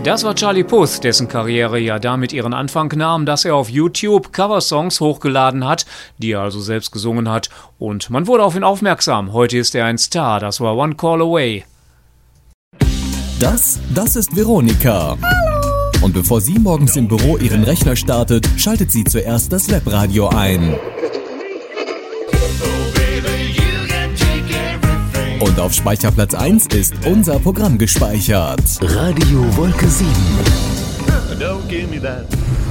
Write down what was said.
Das war Charlie Puth, dessen Karriere ja damit ihren Anfang nahm, dass er auf YouTube Coversongs hochgeladen hat, die er also selbst gesungen hat, und man wurde auf ihn aufmerksam. Heute ist er ein Star, das war One Call Away. Das ist Veronika. Hallo. Und bevor sie morgens im Büro ihren Rechner startet, schaltet sie zuerst das Webradio ein. Und auf Speicherplatz 1 ist unser Programm gespeichert. Radio Wolke 7. Don't give me that.